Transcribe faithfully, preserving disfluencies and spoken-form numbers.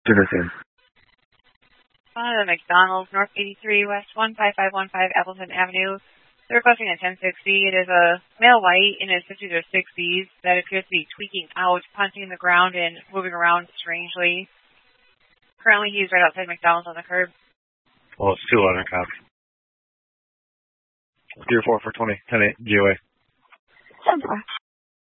Citizen. Uh, McDonald's, North eighty-three West one five five one five Appleton Avenue. They're requesting a ten sixty. It is a male white in his fifties or sixties that appears to be tweaking out, punching the ground, and moving around strangely. Currently, he's right outside McDonald's on the curb. Well, it's two eleven, copy. zero four for twenty, ten eight, G O A. ten four.